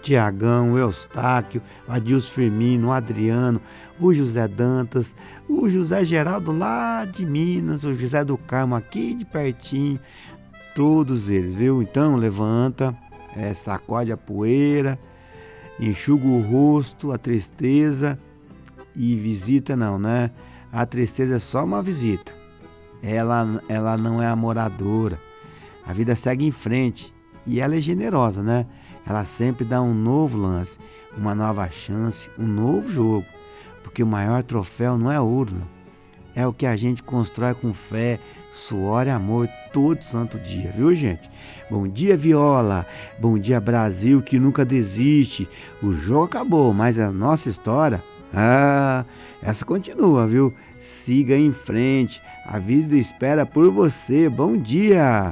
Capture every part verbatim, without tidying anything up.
Tiagão, o Eustáquio, o Adilson Firmino, o Adriano, o José Dantas, o José Geraldo lá de Minas, o José do Carmo aqui de pertinho, todos eles, viu? Então levanta, é, sacode a poeira, enxuga o rosto, a tristeza e visita não, né? A tristeza é só uma visita, ela, ela não é amoradora, a vida segue em frente e ela é generosa, né? Ela sempre dá um novo lance, uma nova chance, um novo jogo. Porque o maior troféu não é ouro, não. É o que a gente constrói com fé, suor e amor todo santo dia, viu, gente? Bom dia, Viola. Bom dia, Brasil, que nunca desiste. O jogo acabou, mas a nossa história, ah, essa continua, viu? Siga em frente. A vida espera por você. Bom dia.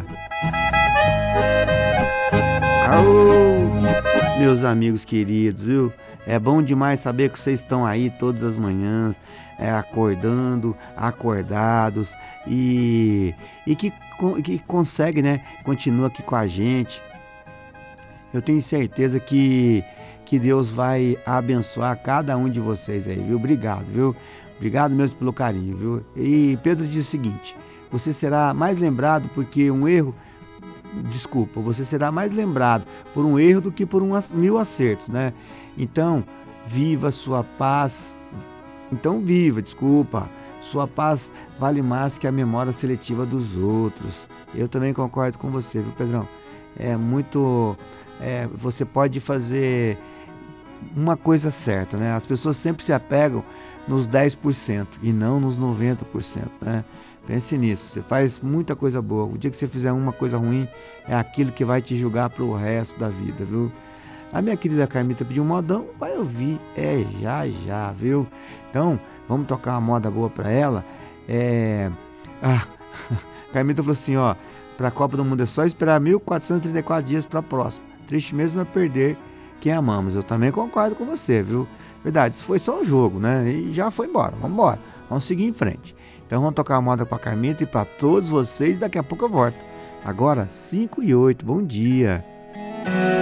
Aô, meus amigos queridos, viu? É bom demais saber que vocês estão aí todas as manhãs, é, acordando, acordados e, e que, que consegue, né? Continua aqui com a gente. Eu tenho certeza que, que Deus vai abençoar cada um de vocês aí, viu? Obrigado, viu? Obrigado mesmo pelo carinho, viu? E Pedro diz o seguinte: você será mais lembrado porque um erro Desculpa, você será mais lembrado por um erro do que por um, mil acertos, né? Então, viva sua paz. Então, viva, desculpa. Sua paz vale mais que a memória seletiva dos outros. Eu também concordo com você, viu, Pedrão? É muito... É, você pode fazer uma coisa certa, né? As pessoas sempre se apegam nos dez por cento e não nos noventa por cento, né? Pense nisso, você faz muita coisa boa. O dia que você fizer uma coisa ruim, é aquilo que vai te julgar pro resto da vida, viu? A minha querida Carmita pediu um modão, vai ouvir, é já já, viu? Então, vamos tocar uma moda boa pra ela. É... Ah, Carmita falou assim, ó, pra Copa do Mundo é só esperar mil quatrocentos e trinta e quatro dias pra próxima. Triste mesmo é perder quem amamos. Eu também concordo com você, viu? Verdade, isso foi só um jogo, né? E já foi embora, vamos embora, vamos seguir em frente. Então vamos tocar a moda pra Carmita e pra todos vocês. Daqui a pouco eu volto. Agora, cinco e oito. Bom dia.